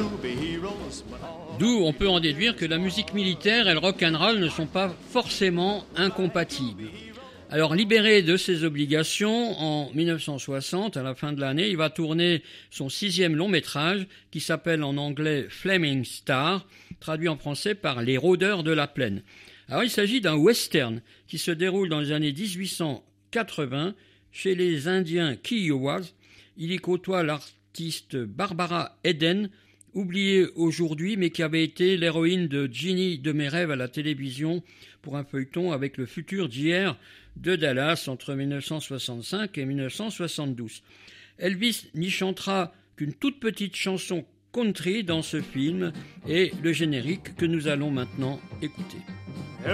D'où on peut en déduire que la musique militaire et le rock'n'roll ne sont pas forcément incompatibles. Alors, libéré de ses obligations, en 1960, à la fin de l'année, il va tourner son 6e long-métrage qui s'appelle en anglais Flaming Star, traduit en français par Les Rôdeurs de la Plaine. Alors, il s'agit d'un western qui se déroule dans les années 1880 chez les Indiens Kiowas. Il y côtoie l'artiste Barbara Eden, oubliée aujourd'hui, mais qui avait été l'héroïne de Ginny de mes rêves à la télévision pour un feuilleton avec le futur d'hier de Dallas entre 1965 et 1972. Elvis n'y chantera qu'une toute petite chanson country dans ce film et le générique que nous allons maintenant écouter.